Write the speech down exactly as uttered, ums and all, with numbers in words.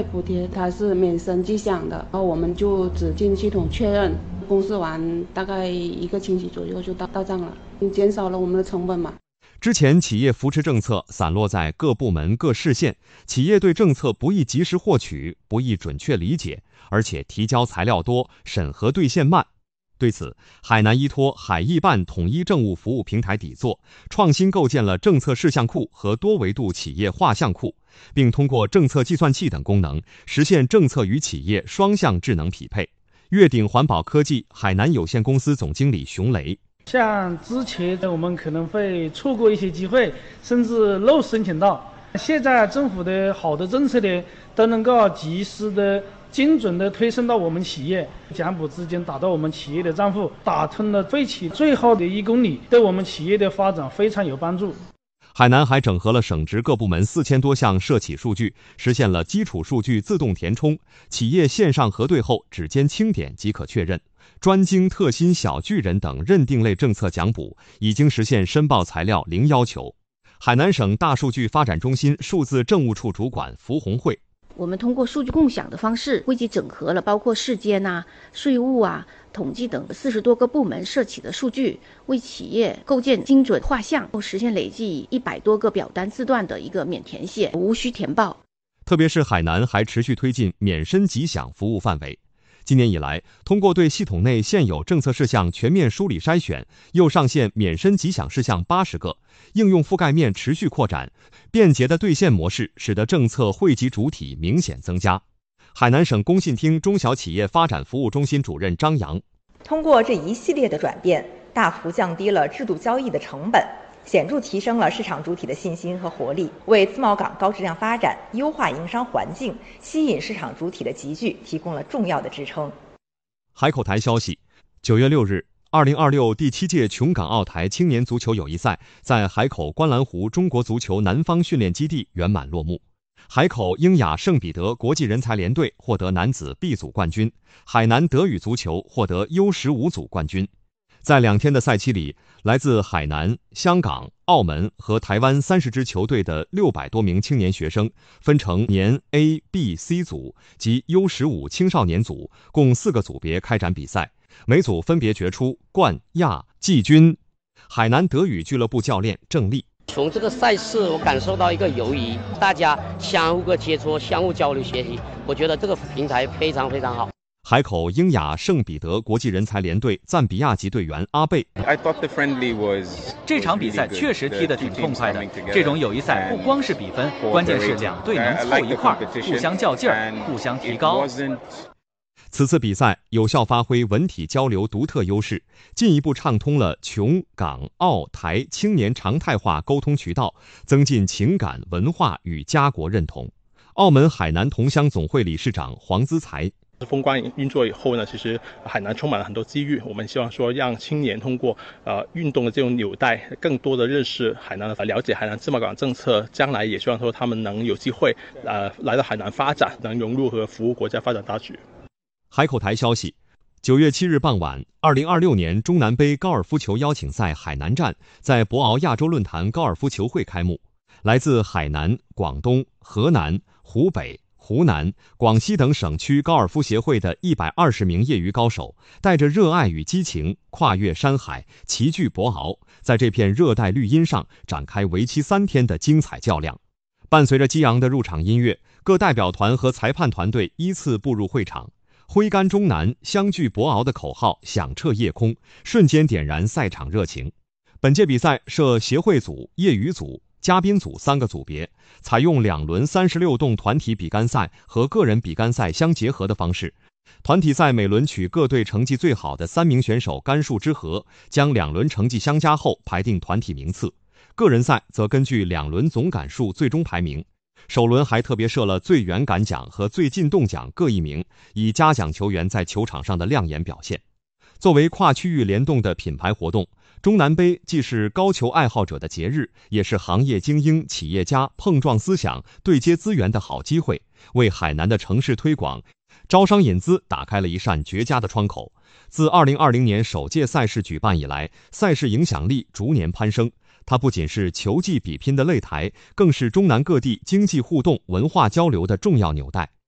补贴，它是免申即享的，然后我们就只进系统确认，公示完大概一个星期左右就到到账了，减少了我们的成本嘛。 之前企业扶持政策散落在各部门各市县，企业对政策不易及时获取，不易准确理解，而且提交材料多，审核兑现慢。对此，海南依托海易办统一政务服务平台底座，创新构建了政策事项库和多维度企业画像库，并通过政策计算器等功能，实现政策与企业双向智能匹配。跃鼎环保科技海南有限公司总经理熊雷， 像之前我们可能会错过一些机会，甚至漏申请到，现在政府的好的政策呢，都能够及时的精准地推送到我们企业，奖补资金打到我们企业的账户，打通了废企最后的一公里，对我们企业的发展非常有帮助。 海南还整合了省直各部门四千多项社企数据，实现了基础数据自动填充，企业线上核对后指尖轻点即可确认。专精特新小巨人等认定类政策奖补已经实现申报材料零要求。海南省大数据发展中心数字政务处主管符红慧， 我们通过数据共享的方式，汇集整合了包括市监啊、税务啊、统计等四十多个部门社企的数据，为企业构建精准画像，实现累计一百多个表单字段的一个免填写，无需填报。 特别是海南还持续推进免申即享服务范围。今年以来，通过对系统内现有政策事项全面梳理筛选，又上线免申即享事项八十个，应用覆盖面持续扩展，便捷的兑现模式使得政策惠及主体明显增加。海南省工信厅中小企业发展服务中心主任张扬， 通过这一系列的转变，大幅降低了制度交易的成本，显著提升了市场主体的信心和活力，为自贸港高质量发展、优化营商环境、吸引市场主体的集聚提供了重要的支撑。 海口台消息，九月六日，二零二六第七届琼港澳台青年足球友谊赛在海口观澜湖中国足球南方训练基地圆满落幕。海口英雅圣彼得国际人才联队获得男子 B 组冠军，海南德语足球获得 U 十五 组冠军。在两天的赛期里，来自海南、香港、澳门和台湾三十支球队的六百多名青年学生，分成年 A、B、C 组及 U 十五 青少年组，共四个组别开展比赛，每组分别决出冠、亚、季军。海南德语俱乐部教练郑丽， 从这个赛事我感受到一个友谊，大家相互个接触，相互交流学习，我觉得这个平台非常非常好。 海口英雅圣彼得国际人才联队赞比亚籍队员阿贝， 这场比赛确实踢得挺痛快的。这种友谊赛不光是比分，关键是两队能凑一块儿，互相较劲儿，互相提高。 此次比赛有效发挥文体交流独特优势，进一步畅通了琼港澳台青年常态化沟通渠道，增进情感文化与家国认同。澳门海南同乡总会理事长黄资才， 风光运作以后呢，其实海南充满了很多机遇。我们希望说，让青年通过呃运动的这种纽带，更多的认识海南的，了解海南自贸港政策。将来也希望说，他们能有机会呃来到海南发展，能融入和服务国家发展大局。 海口台消息，九月七日傍晚，二零二六年中南杯高尔夫球邀请赛海南站在博鳌亚洲论坛高尔夫球会开幕。来自海南、广东、河南、湖北、湖南、广西等省区高尔夫协会的一百二十名业余高手，带着热爱与激情，跨越山海，齐聚博鳌，在这片热带绿荫上展开为期三天的精彩较量。伴随着激昂的入场音乐，各代表团和裁判团队依次步入会场，挥杆中南，相聚博鳌的口号响彻夜空，瞬间点燃赛场热情。本届比赛设协会组、业余组、嘉宾组三个组别，采用两轮三十六洞团体比杆赛和个人比杆赛相结合的方式。团体赛每轮取各队成绩最好的三名选手杆数之和，将两轮成绩相加后排定团体名次。个人赛则根据两轮总杆数最终排名。首轮还特别设了最远杆奖和最进洞奖各一名，以嘉奖球员在球场上的亮眼表现。作为跨区域联动的品牌活动，中南杯既是高球爱好者的节日，也是行业精英、企业家碰撞思想、对接资源的好机会，为海南的城市推广、招商引资打开了一扇绝佳的窗口。自二零二零年首届赛事举办以来，赛事影响力逐年攀升。它不仅是球技比拼的擂台，更是中南各地经济互动、文化交流的重要纽带。